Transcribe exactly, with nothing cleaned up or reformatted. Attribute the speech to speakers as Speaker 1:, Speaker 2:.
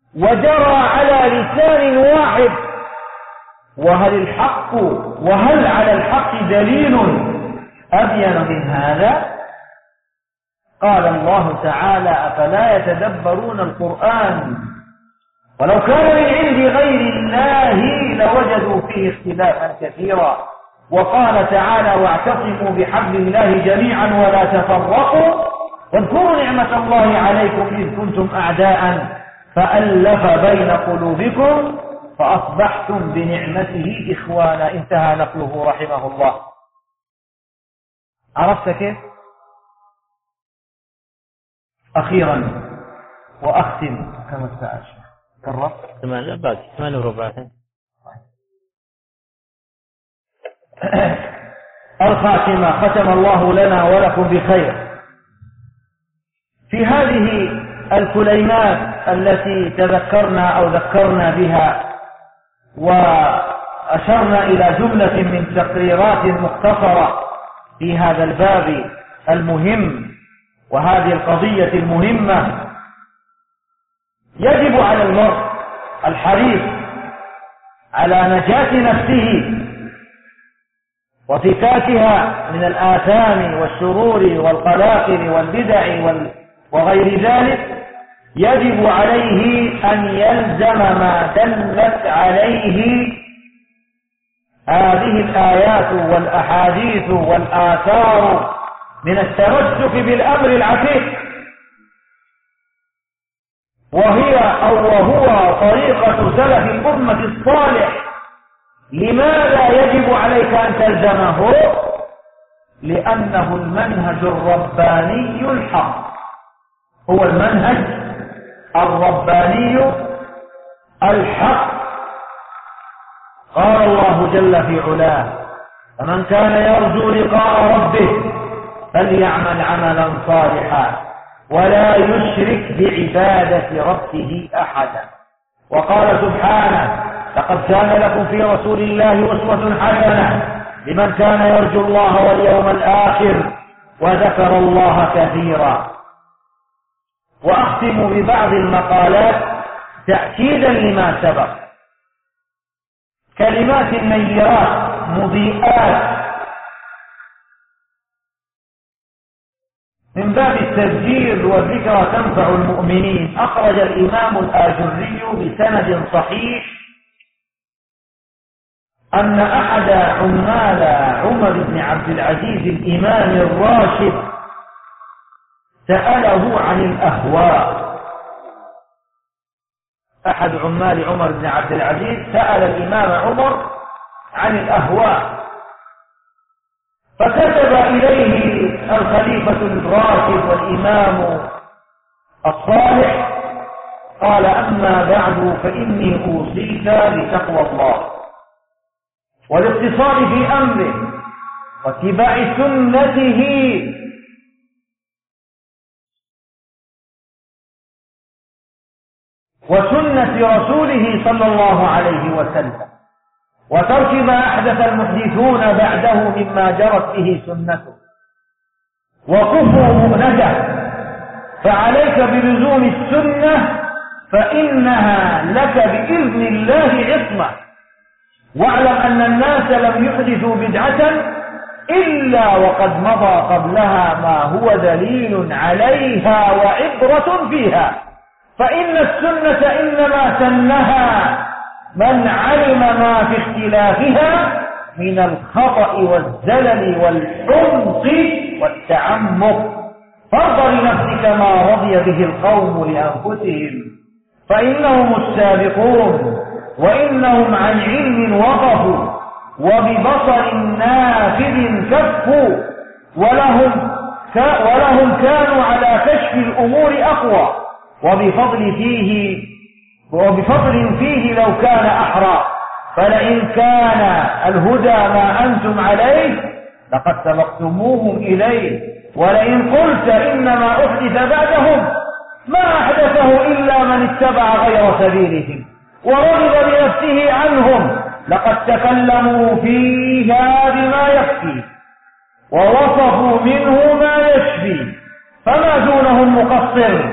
Speaker 1: وجرى على لسان واحد. وهل الحق وهل على الحق دليل أبين من هذا؟ قال الله تعالى: أفلا يتدبرون القرآن ولو كان من عند غير الله لوجدوا فيه اختلافا كثيرا. وقال تعالى: واعتصموا بحبل الله جميعا ولا تفرقوا واذكروا نعمة الله عليكم إذ كنتم أعداء فألف بين قلوبكم فأصبحتم بنعمته إخوانا. انتهى نقله رحمه الله. عرفت كيف؟ أخيرا وأختم كما الساعة قربت
Speaker 2: ثمانية باقي ثمانية وربع.
Speaker 1: الخاتمة. ختم الله لنا ولكم بخير. في هذه الكلمات التي تذكرنا أو ذكرنا بها وأشرنا إلى جملة من تقريرات مختصرة في هذا الباب المهم وهذه القضية المهمة، يجب على المرء الحريص على نجاة نفسه وفكاكها من الآثام والشرور والقلاقل والبدع وغير ذلك. يجب عليه أن يلزم ما دلت عليه هذه الآيات والأحاديث والآثار من التمسك بالأمر العتيق، وهي أو وهو طريقة سلف الأمة الصالح. لماذا يجب عليك أن تلزمه؟ لأنه المنهج الرباني الحق، هو المنهج الرباني الحق. قال الله جل في علاه: فمن كان يرجو لقاء ربه فليعمل عملا صالحا ولا يشرك بعبادة ربه أحدا. وقال سبحانه: لقد كان لكم في رسول الله أسوة حسنة لمن كان يرجو الله واليوم الآخر وذكر الله كثيرا. وأختم ببعض المقالات تأكيدا لما سبق. كلمات نيرات مضيئات من باب التذكير والذكرى تنفع المؤمنين. أخرج الإمام الآجري بسند صحيح أن أحد عمال عمر بن عبد العزيز الإمام الراشد سأله عن الأهواء. أحد عمال عمر بن عبد العزيز سأل الإمام عمر عن الأهواء، فكتب إليه الخليفة الراشد والإمام الصالح قال: أما بعد فإني أوصيك بتقوى الله والاقتصاد في أمره واتباع سنته وسنة رسوله صلى الله عليه وسلم، وترك ما أحدث المحدثون بعده مما جرت به سنته، وكفوا مؤنده، فعليك بلزوم السنة فإنها لك بإذن الله عصمة. واعلم أن الناس لم يحدثوا بدعة إلا وقد مضى قبلها ما هو دليل عليها وعبرة فيها، فإن السنة إنما سنها من علم ما في اختلافها من الخطأ والزلل والحمق والتعمق. فارض لنفسك ما رضي به القوم لأنفسهم فإنهم السابقون وإنهم عن علم وقفوا وببصر نافذ كفوا ولهم, ولهم كانوا على كشف الأمور أقوى وبفضل فيه وبفضل فيه لو كان أحرى. فلئن كان الهدى ما أنتم عليه لقد سبقتموهم إليه، ولئن قلت إنما أحدث بعدهم ما أحدثه إلا من اتبع غير سبيلهم ورغب بنفسه عنهم لقد تكلموا فيها بما يكفي ووصفوا منه ما يشفي فما دونهم مقصر.